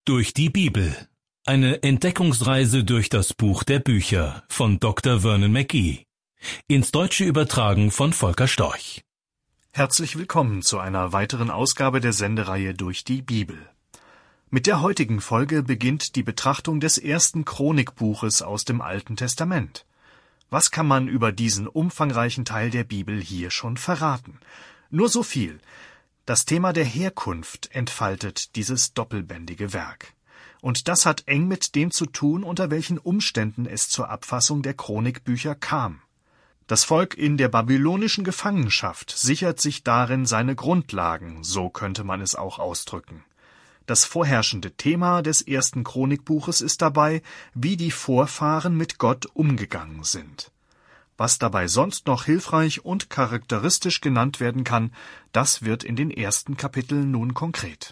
Durch die Bibel. Eine Entdeckungsreise durch das Buch der Bücher von Dr. Vernon McGee. Ins Deutsche übertragen von Volker Storch. Herzlich willkommen zu einer weiteren Ausgabe der Sendereihe Durch die Bibel. Mit der heutigen Folge beginnt die Betrachtung des ersten Chronikbuches aus dem Alten Testament. Was kann man über diesen umfangreichen Teil der Bibel hier schon verraten? Nur so viel. Das Thema der Herkunft entfaltet dieses doppelbändige Werk. Und das hat eng mit dem zu tun, unter welchen Umständen es zur Abfassung der Chronikbücher kam. Das Volk in der babylonischen Gefangenschaft sichert sich darin seine Grundlagen, so könnte man es auch ausdrücken. Das vorherrschende Thema des ersten Chronikbuches ist dabei, wie die Vorfahren mit Gott umgegangen sind. Was dabei sonst noch hilfreich und charakteristisch genannt werden kann, das wird in den ersten Kapiteln nun konkret.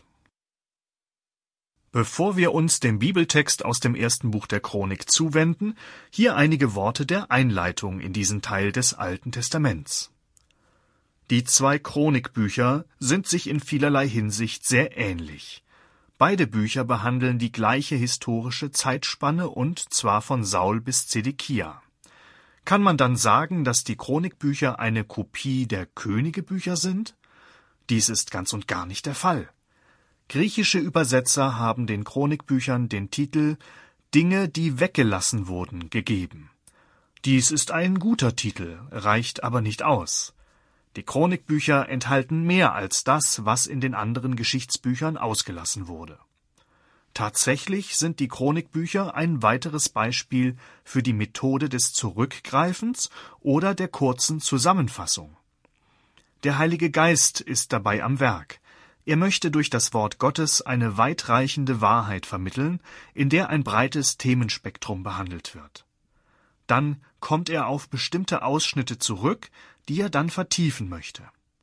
Bevor wir uns dem Bibeltext aus dem ersten Buch der Chronik zuwenden, hier einige Worte der Einleitung in diesen Teil des Alten Testaments. Die zwei Chronikbücher sind sich in vielerlei Hinsicht sehr ähnlich. Beide Bücher behandeln die gleiche historische Zeitspanne und zwar von Saul bis Zedekia. Kann man dann sagen, dass die Chronikbücher eine Kopie der Königebücher sind? Dies ist ganz und gar nicht der Fall. Griechische Übersetzer haben den Chronikbüchern den Titel »Dinge, die weggelassen wurden« gegeben. Dies ist ein guter Titel, reicht aber nicht aus. Die Chronikbücher enthalten mehr als das, was in den anderen Geschichtsbüchern ausgelassen wurde. Tatsächlich sind die Chronikbücher ein weiteres Beispiel für die Methode des Zurückgreifens oder der kurzen Zusammenfassung. Der Heilige Geist ist dabei am Werk. Er möchte durch das Wort Gottes eine weitreichende Wahrheit vermitteln, in der ein breites Themenspektrum behandelt wird. Dann kommt er auf bestimmte Ausschnitte zurück, die er dann vertiefen möchte.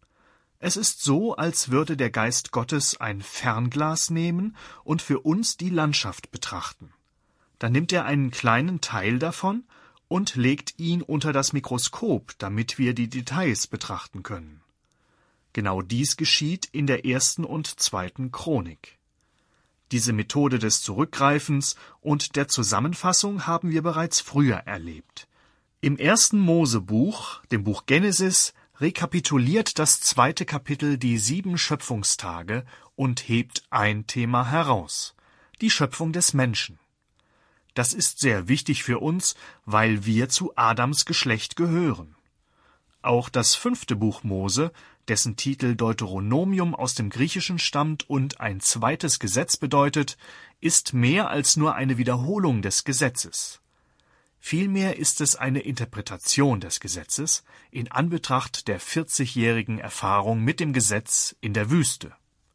Es ist so, als würde der Geist Gottes ein Fernglas nehmen und für uns die Landschaft betrachten. Dann nimmt er einen kleinen Teil davon und legt ihn unter das Mikroskop, damit wir die Details betrachten können. Genau dies geschieht in der ersten und zweiten Chronik. Diese Methode des Zurückgreifens und der Zusammenfassung haben wir bereits früher erlebt. Im ersten Mosebuch, dem Buch Genesis, rekapituliert das zweite Kapitel die 7 Schöpfungstage und hebt ein Thema heraus: die Schöpfung des Menschen. Das ist sehr wichtig für uns, weil wir zu Adams Geschlecht gehören. Auch das 5. Buch Mose, dessen Titel Deuteronomium aus dem Griechischen stammt und ein zweites Gesetz bedeutet, ist mehr als nur eine Wiederholung des Gesetzes. Vielmehr ist es eine Interpretation des Gesetzes in Anbetracht der 40-jährigen Erfahrung mit dem Gesetz in der Wüste.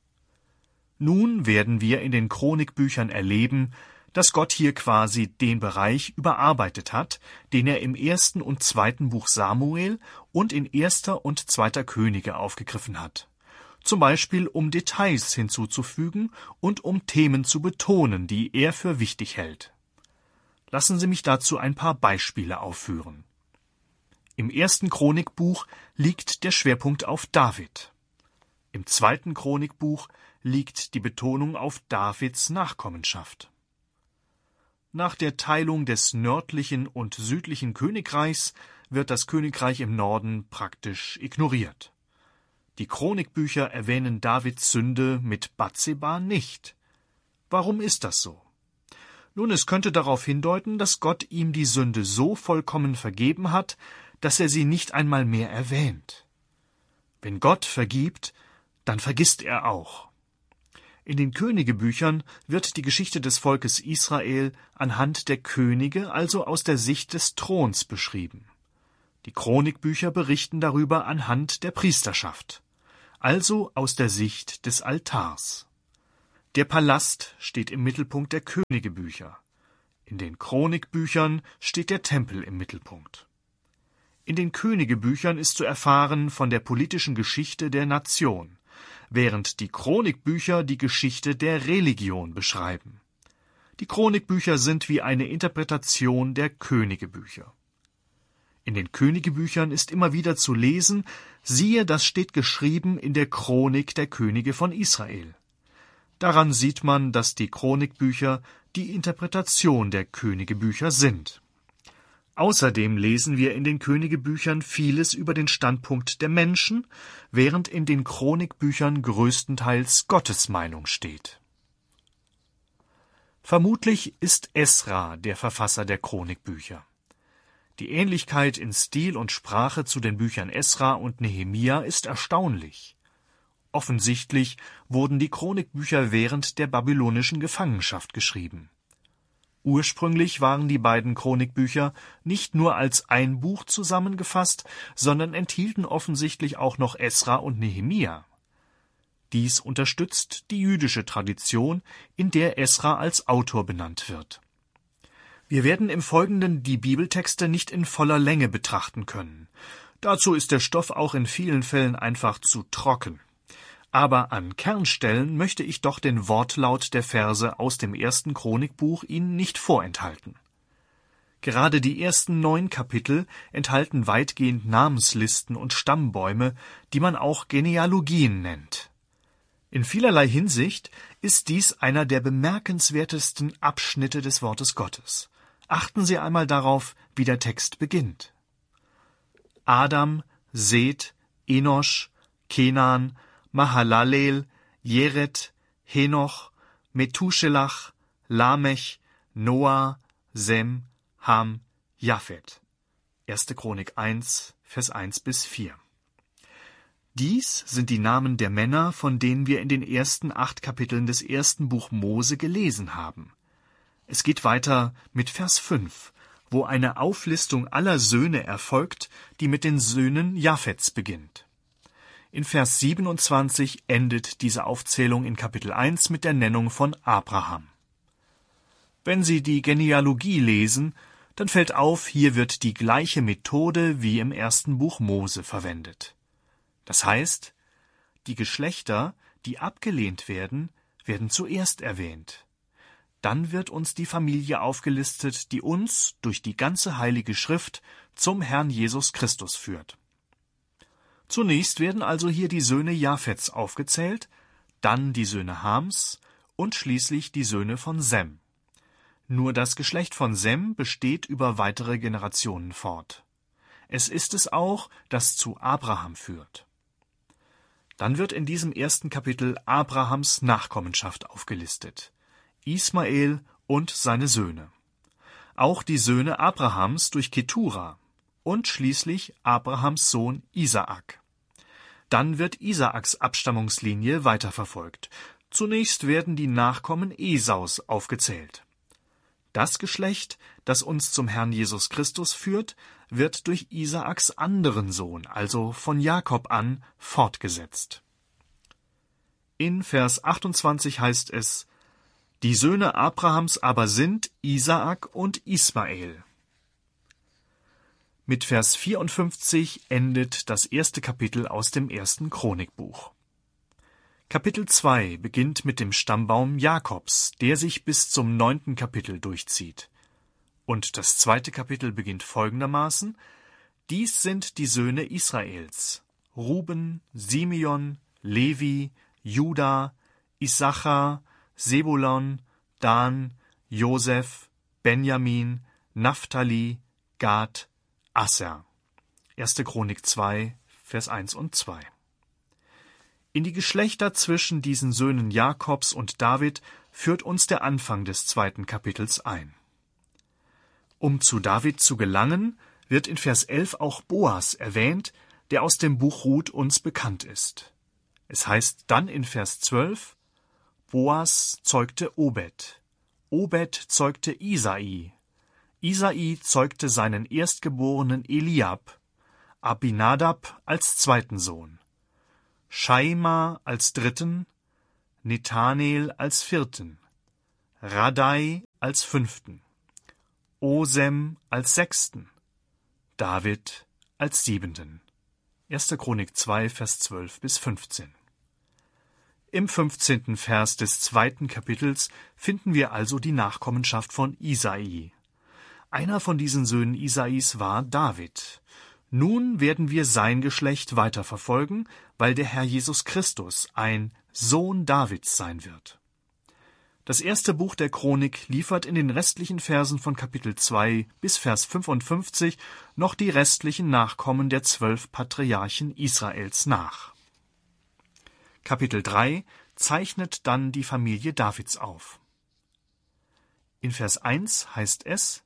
Nun werden wir in den Chronikbüchern erleben, dass Gott hier quasi den Bereich überarbeitet hat, den er im 1. und 2. Buch Samuel und in 1. und 2. Könige aufgegriffen hat. Zum Beispiel um Details hinzuzufügen und um Themen zu betonen, die er für wichtig hält. Lassen Sie mich dazu ein paar Beispiele aufführen. Im 1. Chronikbuch liegt der Schwerpunkt auf David. Im 2. Chronikbuch liegt die Betonung auf Davids Nachkommenschaft. Nach der Teilung des nördlichen und südlichen Königreichs wird das Königreich im Norden praktisch ignoriert. Die Chronikbücher erwähnen Davids Sünde mit Bathseba nicht. Warum ist das so? Nun, es könnte darauf hindeuten, dass Gott ihm die Sünde so vollkommen vergeben hat, dass er sie nicht einmal mehr erwähnt. Wenn Gott vergibt, dann vergisst er auch. In den Königebüchern wird die Geschichte des Volkes Israel anhand der Könige, also aus der Sicht des Throns, beschrieben. Die Chronikbücher berichten darüber anhand der Priesterschaft, also aus der Sicht des Altars. Der Palast steht im Mittelpunkt der Königebücher. In den Chronikbüchern steht der Tempel im Mittelpunkt. In den Königebüchern ist zu erfahren von der politischen Geschichte der Nation, während die Chronikbücher die Geschichte der Religion beschreiben. Die Chronikbücher sind wie eine Interpretation der Königebücher. In den Königebüchern ist immer wieder zu lesen: Siehe, das steht geschrieben in der Chronik der Könige von Israel. Daran sieht man, dass die Chronikbücher die Interpretation der Königebücher sind. Außerdem lesen wir in den Königebüchern vieles über den Standpunkt der Menschen, während in den Chronikbüchern größtenteils Gottes Meinung steht. Vermutlich ist Esra der Verfasser der Chronikbücher. Die Ähnlichkeit in Stil und Sprache zu den Büchern Esra und Nehemia ist erstaunlich. Offensichtlich wurden die Chronikbücher während der babylonischen Gefangenschaft geschrieben. Ursprünglich waren die beiden Chronikbücher nicht nur als ein Buch zusammengefasst, sondern enthielten offensichtlich auch noch Esra und Nehemia. Dies unterstützt die jüdische Tradition, in der Esra als Autor benannt wird. Wir werden im Folgenden die Bibeltexte nicht in voller Länge betrachten können. Dazu ist der Stoff auch in vielen Fällen einfach zu trocken. Aber an Kernstellen möchte ich doch den Wortlaut der Verse aus dem ersten Chronikbuch Ihnen nicht vorenthalten. Gerade die ersten 9 Kapitel enthalten weitgehend Namenslisten und Stammbäume, die man auch Genealogien nennt. In vielerlei Hinsicht ist dies einer der bemerkenswertesten Abschnitte des Wortes Gottes. Achten Sie einmal darauf, wie der Text beginnt. Adam, Seth, Enosch, Kenan, Mahalalel, Jered, Henoch, Methuselach, Lamech, Noah, Sem, Ham, Japhet. 1. Chronik 1, Vers 1-4. Dies sind die Namen der Männer, von denen wir in den ersten 8 Kapiteln des ersten Buch Mose gelesen haben. Es geht weiter mit Vers 5, wo eine Auflistung aller Söhne erfolgt, die mit den Söhnen Japhets beginnt. In Vers 27 endet diese Aufzählung in Kapitel 1 mit der Nennung von Abraham. Wenn Sie die Genealogie lesen, dann fällt auf, hier wird die gleiche Methode wie im ersten Buch Mose verwendet. Das heißt, die Geschlechter, die abgelehnt werden, werden zuerst erwähnt. Dann wird uns die Familie aufgelistet, die uns durch die ganze Heilige Schrift zum Herrn Jesus Christus führt. Zunächst werden also hier die Söhne Japhets aufgezählt, dann die Söhne Hams und schließlich die Söhne von Sem. Nur das Geschlecht von Sem besteht über weitere Generationen fort. Es ist es auch, das zu Abraham führt. Dann wird in diesem ersten Kapitel Abrahams Nachkommenschaft aufgelistet. Ismael und seine Söhne. Auch die Söhne Abrahams durch Ketura und schließlich Abrahams Sohn Isaak. Dann wird Isaaks Abstammungslinie weiterverfolgt. Zunächst werden die Nachkommen Esaus aufgezählt. Das Geschlecht, das uns zum Herrn Jesus Christus führt, wird durch Isaaks anderen Sohn, also von Jakob an, fortgesetzt. In Vers 28 heißt es: Die Söhne Abrahams aber sind Isaak und Ismael. Mit Vers 54 endet das erste Kapitel aus dem ersten Chronikbuch. Kapitel 2 beginnt mit dem Stammbaum Jakobs, der sich bis zum 9. Kapitel durchzieht. Und das zweite Kapitel beginnt folgendermaßen: Dies sind die Söhne Israels: Ruben, Simeon, Levi, Juda, Issachar, Sebulon, Dan, Josef, Benjamin, Naphtali, Gad, Asser. 1. Chronik 2, Vers 1 und 2. In die Geschlechter zwischen diesen Söhnen Jakobs und David führt uns der Anfang des 2. Kapitels ein. Um zu David zu gelangen, wird in Vers 11 auch Boas erwähnt, der aus dem Buch Ruth uns bekannt ist. Es heißt dann in Vers 12: Boas zeugte Obed, Obed zeugte Isai, Isai zeugte seinen erstgeborenen Eliab, Abinadab als zweiten Sohn, Schaima als dritten, Nethanel als vierten, Radai als fünften, Osem als sechsten, David als siebenten. 1. Chronik 2, Vers 12-15. Im 15. Vers des 2. Kapitels finden wir also die Nachkommenschaft von Isai. Einer von diesen Söhnen Isais war David. Nun werden wir sein Geschlecht weiterverfolgen, weil der Herr Jesus Christus ein Sohn Davids sein wird. Das erste Buch der Chronik liefert in den restlichen Versen von Kapitel 2 bis Vers 55 noch die restlichen Nachkommen der 12 Patriarchen Israels nach. Kapitel 3 zeichnet dann die Familie Davids auf. In Vers 1 heißt es: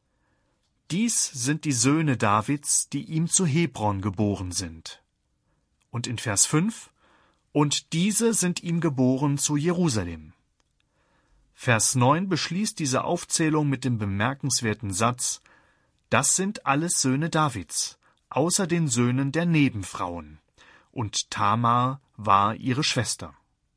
Dies sind die Söhne Davids, die ihm zu Hebron geboren sind. Und in Vers 5: Und diese sind ihm geboren zu Jerusalem. Vers 9 beschließt diese Aufzählung mit dem bemerkenswerten Satz: Das sind alles Söhne Davids, außer den Söhnen der Nebenfrauen. Und Tamar war ihre Schwester.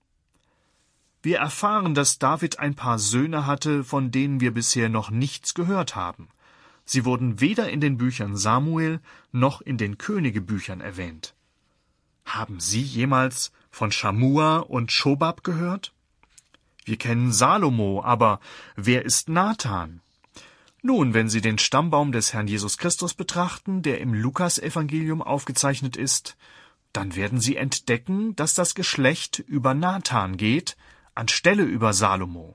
Wir erfahren, dass David ein paar Söhne hatte, von denen wir bisher noch nichts gehört haben. Sie wurden weder in den Büchern Samuel noch in den Königebüchern erwähnt. Haben Sie jemals von Schamua und Schobab gehört? Wir kennen Salomo, aber wer ist Nathan? Nun, wenn Sie den Stammbaum des Herrn Jesus Christus betrachten, der im Lukasevangelium aufgezeichnet ist, dann werden Sie entdecken, dass das Geschlecht über Nathan geht, anstelle über Salomo.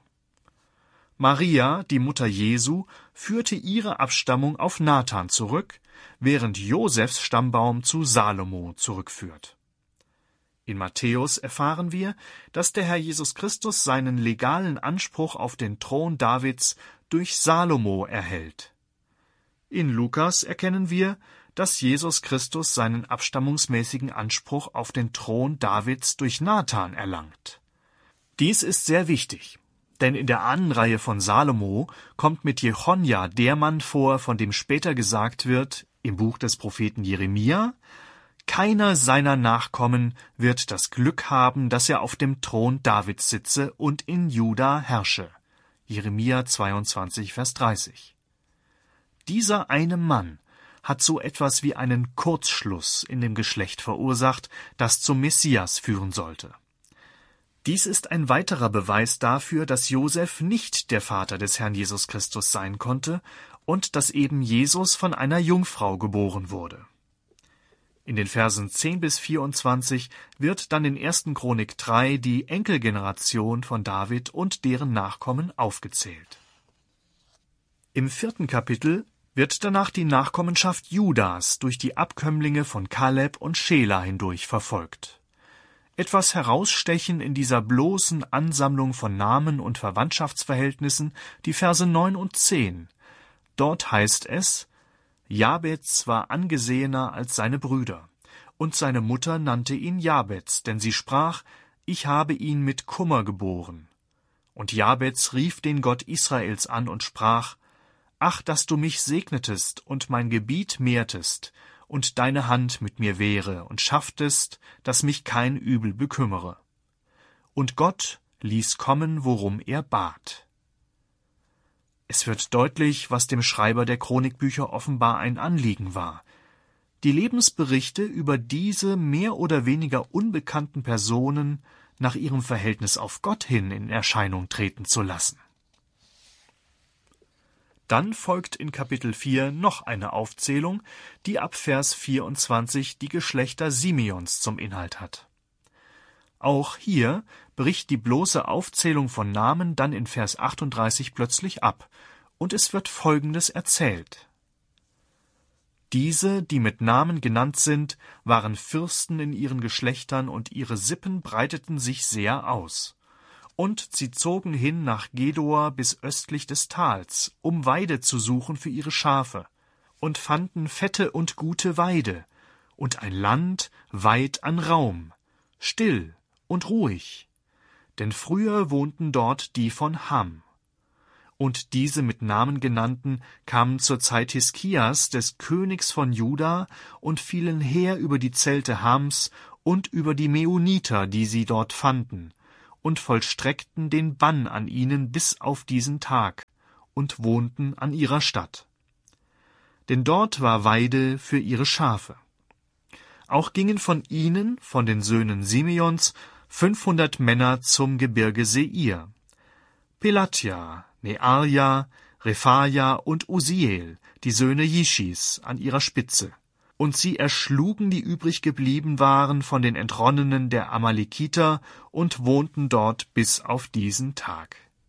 Maria, die Mutter Jesu, führte ihre Abstammung auf Nathan zurück, während Josefs Stammbaum zu Salomo zurückführt. In Matthäus erfahren wir, dass der Herr Jesus Christus seinen legalen Anspruch auf den Thron Davids durch Salomo erhält. In Lukas erkennen wir, dass Jesus Christus seinen abstammungsmäßigen Anspruch auf den Thron Davids durch Nathan erlangt. Dies ist sehr wichtig, denn in der Ahnenreihe von Salomo kommt mit Jechonja der Mann vor, von dem später gesagt wird, im Buch des Propheten Jeremia: Keiner seiner Nachkommen wird das Glück haben, dass er auf dem Thron Davids sitze und in Juda herrsche. Jeremia 22, Vers 30. Dieser eine Mann hat so etwas wie einen Kurzschluss in dem Geschlecht verursacht, das zum Messias führen sollte. Dies ist ein weiterer Beweis dafür, dass Josef nicht der Vater des Herrn Jesus Christus sein konnte und dass eben Jesus von einer Jungfrau geboren wurde. In den Versen 10 bis 24 wird dann in 1. Chronik 3 die Enkelgeneration von David und deren Nachkommen aufgezählt. Im 4. Kapitel wird danach die Nachkommenschaft Judas durch die Abkömmlinge von Kaleb und Schela hindurch verfolgt. Etwas herausstechen in dieser bloßen Ansammlung von Namen und Verwandtschaftsverhältnissen die Verse 9 und 10. Dort heißt es: Jabez war angesehener als seine Brüder, und seine Mutter nannte ihn Jabez, denn sie sprach: Ich habe ihn mit Kummer geboren. Und Jabez rief den Gott Israels an und sprach: Ach, dass du mich segnetest und mein Gebiet mehrtest, und deine Hand mit mir wäre und schafftest, dass mich kein Übel bekümmere. Und Gott ließ kommen, worum er bat. Es wird deutlich, was dem Schreiber der Chronikbücher offenbar ein Anliegen war: die Lebensberichte über diese mehr oder weniger unbekannten Personen nach ihrem Verhältnis auf Gott hin in Erscheinung treten zu lassen. Dann folgt in Kapitel 4 noch eine Aufzählung, die ab Vers 24 die Geschlechter Simeons zum Inhalt hat. Auch hier bricht die bloße Aufzählung von Namen dann in Vers 38 plötzlich ab, und es wird Folgendes erzählt: Diese, die mit Namen genannt sind, waren Fürsten in ihren Geschlechtern, und ihre Sippen breiteten sich sehr aus. Und sie zogen hin nach Gedor bis östlich des Tals, um Weide zu suchen für ihre Schafe, und fanden fette und gute Weide, und ein Land weit an Raum, still und ruhig, denn früher wohnten dort die von Ham. Und diese mit Namen genannten kamen zur Zeit Hiskias, des Königs von Juda, und fielen her über die Zelte Hams und über die Meuniter, die sie dort fanden, und vollstreckten den Bann an ihnen bis auf diesen Tag, und wohnten an ihrer Stadt. Denn dort war Weide für ihre Schafe. Auch gingen von ihnen, von den Söhnen Simeons, 500 Männer zum Gebirge Seir. Pelatja, Nearja, Rephaja und Usiel, die Söhne Jischis, an ihrer Spitze. Und sie erschlugen die übrig geblieben waren von den Entronnenen der Amalekiter und wohnten dort bis auf diesen Tag.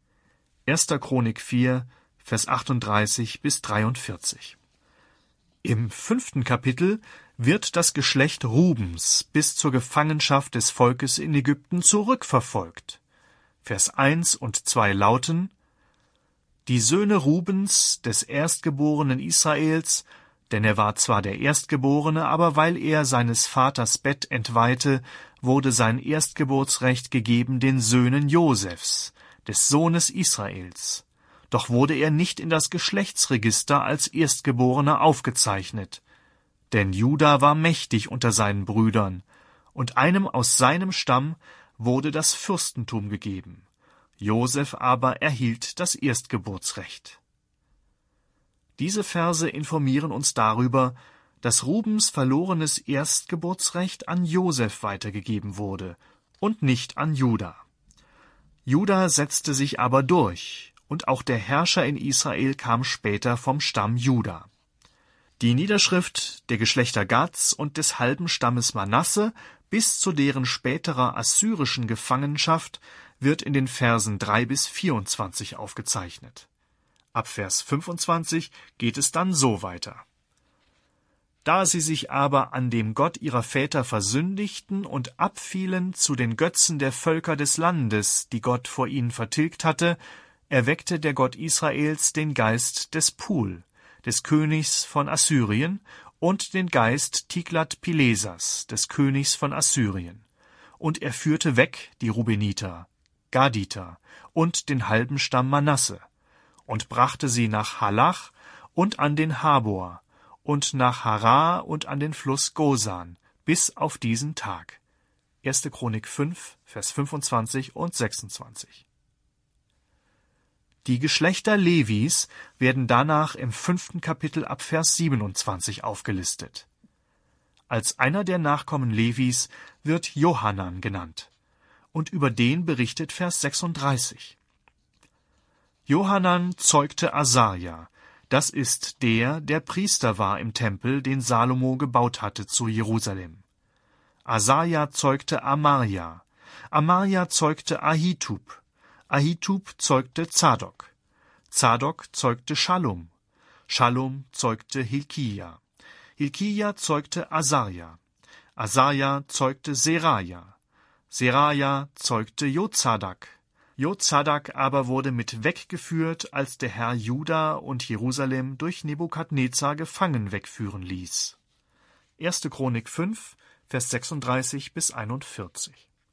1. Chronik 4, Vers 38 bis 43. Im 5. Kapitel wird das Geschlecht Rubens bis zur Gefangenschaft des Volkes in Ägypten zurückverfolgt. Vers 1 und 2 lauten: Die Söhne Rubens, des Erstgeborenen Israels, denn er war zwar der Erstgeborene, aber weil er seines Vaters Bett entweihte, wurde sein Erstgeburtsrecht gegeben den Söhnen Josefs, des Sohnes Israels. Doch wurde er nicht in das Geschlechtsregister als Erstgeborener aufgezeichnet. Denn Juda war mächtig unter seinen Brüdern, und einem aus seinem Stamm wurde das Fürstentum gegeben. Josef aber erhielt das Erstgeburtsrecht. Diese Verse informieren uns darüber, dass Rubens verlorenes Erstgeburtsrecht an Josef weitergegeben wurde und nicht an Juda. Juda setzte sich aber durch, und auch der Herrscher in Israel kam später vom Stamm Juda. Die Niederschrift der Geschlechter Gads und des halben Stammes Manasse bis zu deren späterer assyrischen Gefangenschaft wird in den Versen 3 bis 24 aufgezeichnet. Ab Vers 25 geht es dann so weiter. Da sie sich aber an dem Gott ihrer Väter versündigten und abfielen zu den Götzen der Völker des Landes, die Gott vor ihnen vertilgt hatte, erweckte der Gott Israels den Geist des Pul, des Königs von Assyrien, und den Geist Tiglat-Pilesers, des Königs von Assyrien. Und er führte weg die Rubeniter, Gaditer und den halben Stamm Manasse, und brachte sie nach Halach und an den Habor, und nach Harah und an den Fluss Gosan, bis auf diesen Tag. 1. Chronik 5, Vers 25 und 26. Die Geschlechter Levis werden danach im 5. Kapitel ab Vers 27 aufgelistet. Als einer der Nachkommen Levis wird Johanan genannt, und über den berichtet Vers 36. Johanan zeugte Asaja, das ist der Priester war im Tempel, den Salomo gebaut hatte zu Jerusalem. Asaja zeugte Amarja, Amarja zeugte Ahitub, Ahitub zeugte Zadok, Zadok zeugte Schallum, Schallum zeugte Hilkia, Hilkia zeugte Asaja, Asaja zeugte Seraja, Seraja zeugte Jozadak, Jozadak aber wurde mit weggeführt, als der Herr Juda und Jerusalem durch Nebukadnezar gefangen wegführen ließ. 1. Chronik 5, Vers 36 bis 41.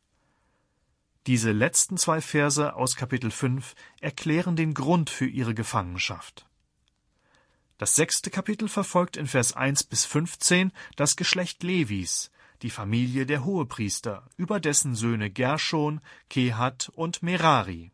Diese letzten 2 Verse aus Kapitel 5 erklären den Grund für ihre Gefangenschaft. Das 6. Kapitel verfolgt in Vers 1 bis 15 das Geschlecht Levis, die Familie der Hohepriester, über dessen Söhne Gerschon, Kehat und Merari.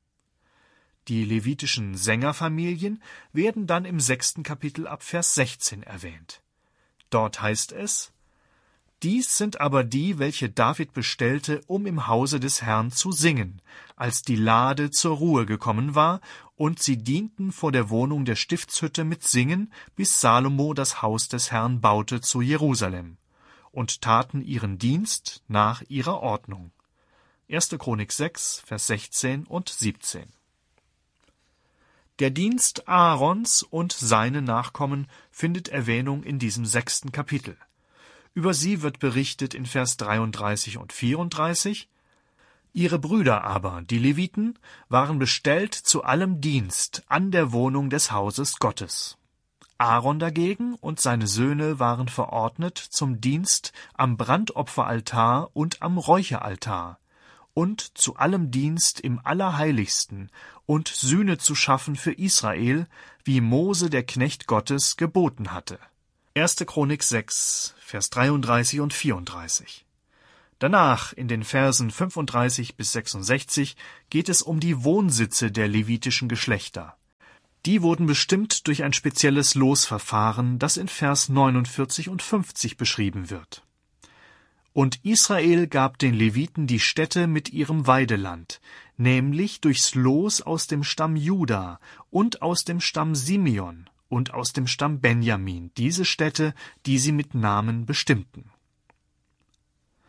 Die levitischen Sängerfamilien werden dann im 6. Kapitel ab Vers 16 erwähnt. Dort heißt es: Dies sind aber die, welche David bestellte, um im Hause des Herrn zu singen, als die Lade zur Ruhe gekommen war, und sie dienten vor der Wohnung der Stiftshütte mit Singen, bis Salomo das Haus des Herrn baute zu Jerusalem, und taten ihren Dienst nach ihrer Ordnung. 1. Chronik 6, Vers 16 und 17. Der Dienst Aarons und seine Nachkommen findet Erwähnung in diesem 6. Kapitel. Über sie wird berichtet in Vers 33 und 34. Ihre Brüder aber, die Leviten, waren bestellt zu allem Dienst an der Wohnung des Hauses Gottes. Aaron dagegen und seine Söhne waren verordnet zum Dienst am Brandopferaltar und am Räucheraltar und zu allem Dienst im Allerheiligsten und Sühne zu schaffen für Israel, wie Mose der Knecht Gottes geboten hatte. 1. Chronik 6, Vers 33 und 34. Danach, in den Versen 35 bis 66, geht es um die Wohnsitze der levitischen Geschlechter. Die wurden bestimmt durch ein spezielles Losverfahren, das in Vers 49 und 50 beschrieben wird. Und Israel gab den Leviten die Städte mit ihrem Weideland, nämlich durchs Los aus dem Stamm Juda und aus dem Stamm Simeon und aus dem Stamm Benjamin, diese Städte, die sie mit Namen bestimmten.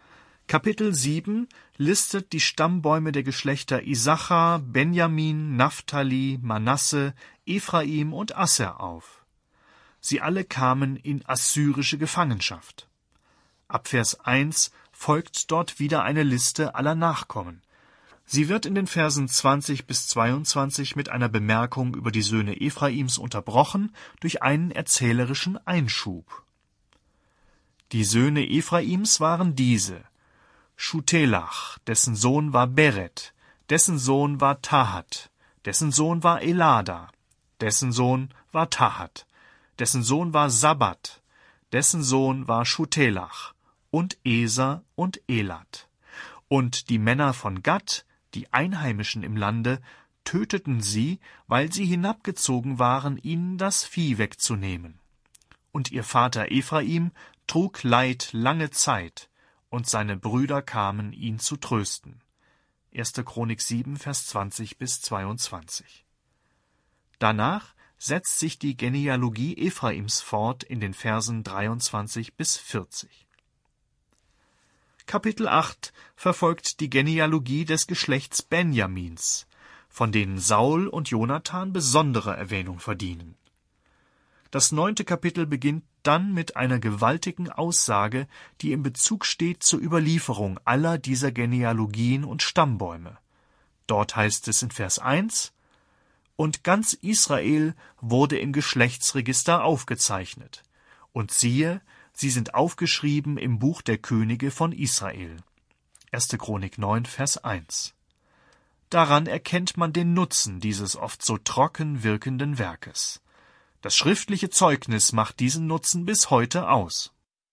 Kapitel 7 listet die Stammbäume der Geschlechter Isachar, Benjamin, Naphtali, Manasse, Ephraim und Asser auf. Sie alle kamen in assyrische Gefangenschaft. Ab Vers 1 folgt dort wieder eine Liste aller Nachkommen. Sie wird in den Versen 20 bis 22 mit einer Bemerkung über die Söhne Ephraims unterbrochen durch einen erzählerischen Einschub. Die Söhne Ephraims waren diese: Schutelach, dessen Sohn war Beret, dessen Sohn war Tahat, dessen Sohn war Elada, dessen Sohn war Tahat, dessen Sohn war Sabbat, dessen Sohn war Schutelach, und Eser und Elat. Und die Männer von Gad, die Einheimischen im Lande, töteten sie, weil sie hinabgezogen waren, ihnen das Vieh wegzunehmen. Und ihr Vater Ephraim trug Leid lange Zeit, und seine Brüder kamen, ihn zu trösten. 1. Chronik 7, Vers 20 bis 22. Danach setzt sich die Genealogie Ephraims fort in den Versen 23 bis 40. Kapitel 8 verfolgt die Genealogie des Geschlechts Benjamins, von denen Saul und Jonathan besondere Erwähnung verdienen. Das 9. Kapitel beginnt dann mit einer gewaltigen Aussage, die im Bezug steht zur Überlieferung aller dieser Genealogien und Stammbäume. Dort heißt es in Vers 1: Und ganz Israel wurde im Geschlechtsregister aufgezeichnet. Und siehe, sie sind aufgeschrieben im Buch der Könige von Israel. 1. Chronik 9, Vers 1. Daran erkennt man den Nutzen dieses oft so trocken wirkenden Werkes. Das schriftliche Zeugnis macht diesen Nutzen bis heute aus.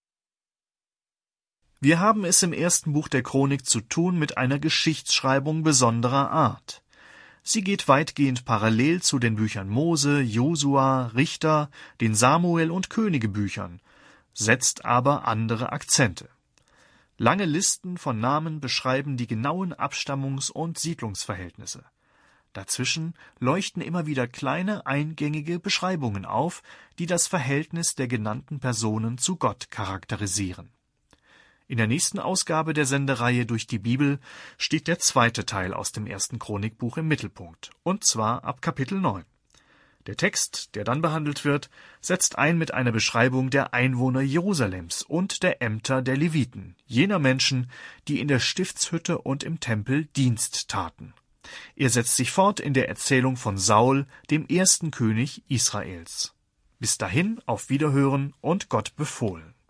Wir haben es im ersten Buch der Chronik zu tun mit einer Geschichtsschreibung besonderer Art. Sie geht weitgehend parallel zu den Büchern Mose, Josua, Richter, den Samuel- und Königebüchern, setzt aber andere Akzente. Lange Listen von Namen beschreiben die genauen Abstammungs- und Siedlungsverhältnisse. Dazwischen leuchten immer wieder kleine, eingängige Beschreibungen auf, die das Verhältnis der genannten Personen zu Gott charakterisieren. In der nächsten Ausgabe der Sendereihe durch die Bibel steht der zweite Teil aus dem ersten Chronikbuch im Mittelpunkt, und zwar ab Kapitel 9. Der Text, der dann behandelt wird, setzt ein mit einer Beschreibung der Einwohner Jerusalems und der Ämter der Leviten, jener Menschen, die in der Stiftshütte und im Tempel Dienst taten. Er setzt sich fort in der Erzählung von Saul, dem ersten König Israels. Bis dahin auf Wiederhören und Gott befohlen.